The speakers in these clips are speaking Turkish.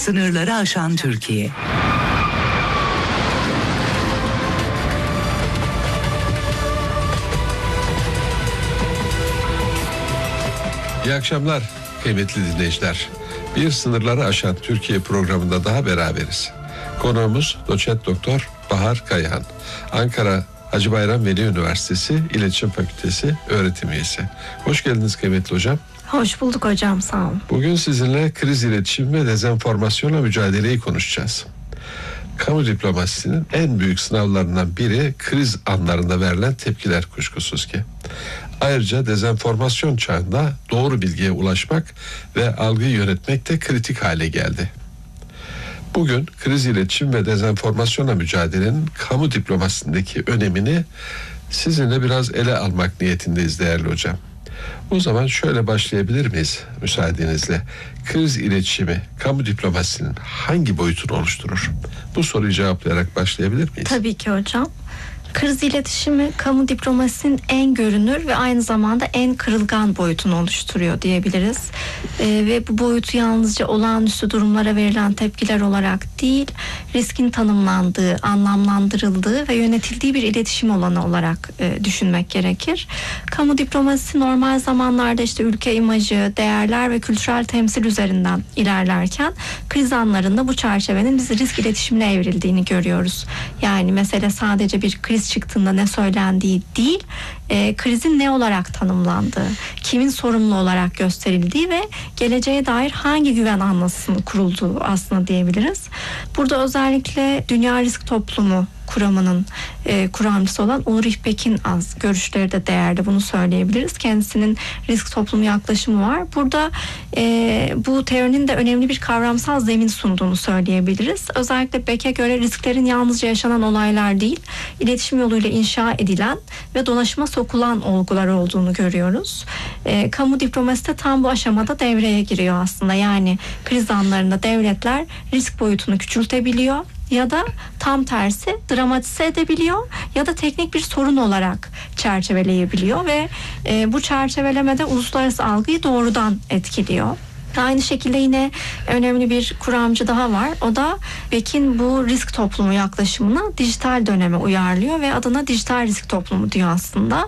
Sınırları aşan Türkiye. İyi akşamlar kıymetli dinleyiciler. Bir sınırları aşan Türkiye programında daha beraberiz. Konuğumuz doçent doktor Bahar Kayhan. Ankara Hacı Bayram Veli Üniversitesi İletişim Fakültesi öğretim üyesi. Hoş geldiniz kıymetli hocam. Hoş bulduk hocam, sağ olun. Bugün sizinle kriz iletişim ve dezenformasyonla mücadeleyi konuşacağız. Kamu diplomasisinin en büyük sınavlarından biri kriz anlarında verilen tepkiler kuşkusuz ki. Ayrıca dezenformasyon çağında doğru bilgiye ulaşmak ve algıyı yönetmek de kritik hale geldi. Bugün kriz iletişim ve dezenformasyonla mücadelenin kamu diplomasisindeki önemini sizinle biraz ele almak niyetindeyiz değerli hocam. O zaman şöyle başlayabilir miyiz müsaadenizle? Kriz iletişimi kamu diplomasisinin hangi boyutunu oluşturur? Bu soruyu cevaplayarak başlayabilir miyiz? Tabii ki hocam. Kriz iletişimi kamu diplomasisinin en görünür ve aynı zamanda en kırılgan boyutunu oluşturuyor diyebiliriz. Ve bu boyutu yalnızca olağanüstü durumlara verilen tepkiler olarak değil, riskin tanımlandığı, anlamlandırıldığı ve yönetildiği bir iletişim alanı olarak düşünmek gerekir. Kamu diplomasisi normal zamanlarda işte ülke imajı, değerler ve kültürel temsil üzerinden ilerlerken kriz anlarında bu çerçevenin biz risk iletişimine evrildiğini görüyoruz. Yani mesele sadece bir kriz çıktığında ne söylendiği değil, krizin ne olarak tanımlandığı, kimin sorumlu olarak gösterildiği ve geleceğe dair hangi güven anlayışının kurulduğu aslında diyebiliriz. Burada özellikle Dünya Risk Toplumu kuramının kuramcısı olan Ulrich Beck'in görüşleri de değerli, bunu söyleyebiliriz. Kendisinin risk toplumu yaklaşımı var. Burada bu teorinin de önemli bir kavramsal zemin sunduğunu söyleyebiliriz. Özellikle Beck'e göre risklerin yalnızca yaşanan olaylar değil, iletişim yoluyla inşa edilen ve dolaşıma sokulan olgular olduğunu görüyoruz. Kamu diplomasisi de tam bu aşamada devreye giriyor aslında. Yani kriz anlarında devletler risk boyutunu küçültebiliyor ya da tam tersi dramatize edebiliyor ya da teknik bir sorun olarak çerçeveleyebiliyor ve bu çerçevelemede uluslararası algıyı doğrudan etkiliyor. Aynı şekilde yine önemli bir kuramcı daha var. O da Beck'in bu risk toplumu yaklaşımını dijital döneme uyarlıyor ve adına dijital risk toplumu diyor aslında.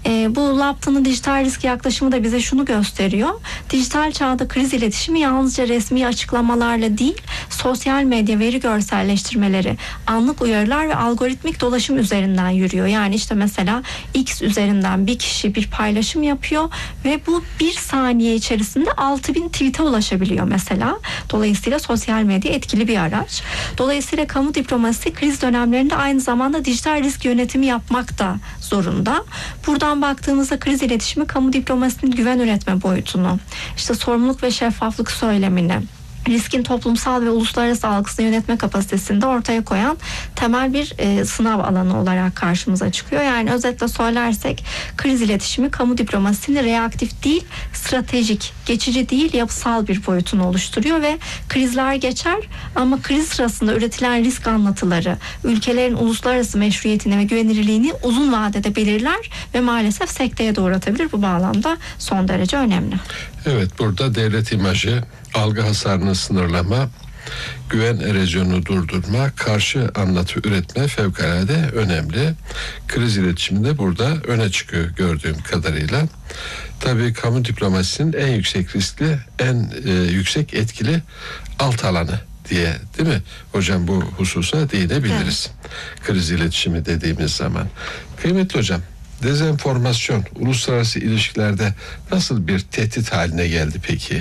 Bu Lapton'un dijital risk yaklaşımı da bize şunu gösteriyor. Dijital çağda kriz iletişimi yalnızca resmi açıklamalarla değil, sosyal medya veri görselleştirmeleri, anlık uyarılar ve algoritmik dolaşım üzerinden yürüyor. Yani işte mesela X üzerinden bir kişi bir paylaşım yapıyor ve bu bir saniye içerisinde 6000 tweet'e ulaşabiliyor mesela. Dolayısıyla sosyal medya etkili bir araç. Dolayısıyla kamu diplomasisi kriz dönemlerinde aynı zamanda dijital risk yönetimi yapmak da zorunda. Buradan baktığımızda kriz iletişimi kamu diplomasisinin güven üretme boyutunu, işte sorumluluk ve şeffaflık söylemini, riskin toplumsal ve uluslararası algısını yönetme kapasitesini de ortaya koyan temel bir sınav alanı olarak karşımıza çıkıyor. Yani özetle söylersek kriz iletişimi kamu diplomasisinin reaktif değil, stratejik, geçici değil, yapısal bir boyutunu oluşturuyor ve krizler geçer ama kriz sırasında üretilen risk anlatıları ülkelerin uluslararası meşruiyetini ve güvenilirliğini uzun vadede belirler ve maalesef sekteye doğru atabilir. Bu bağlamda son derece önemli. Evet, burada devlet imajı, algı hasarını sınırlama, güven erozyonunu durdurma, karşı anlatı üretme fevkalade önemli. Kriz iletişiminde burada öne çıkıyor gördüğüm kadarıyla. Tabii kamu diplomasisinin en yüksek riskli, en yüksek etkili alt alanı diye, değil mi hocam, bu hususa değinebiliriz. Evet. Kriz iletişimi dediğimiz zaman. Kıymetli hocam, dezenformasyon uluslararası ilişkilerde nasıl bir tehdit haline geldi peki?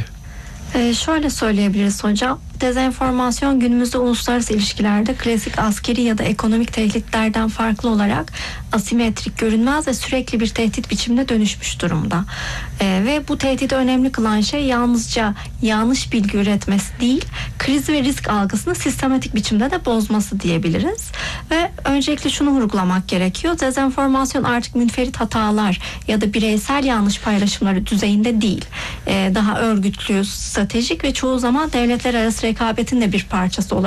Şöyle söyleyebiliriz hocam. Dezenformasyon günümüzde uluslararası ilişkilerde klasik askeri ya da ekonomik tehditlerden farklı olarak asimetrik, görünmez ve sürekli bir tehdit biçimine dönüşmüş durumda. Ve bu tehdidi önemli kılan şey yalnızca yanlış bilgi üretmesi değil, kriz ve risk algısını sistematik biçimde de bozması diyebiliriz. Ve öncelikle şunu vurgulamak gerekiyor. Dezenformasyon artık münferit hatalar ya da bireysel yanlış paylaşımları düzeyinde değil. Daha örgütlü, stratejik ve çoğu zaman devletler arası rekabetin de bir parçası olarak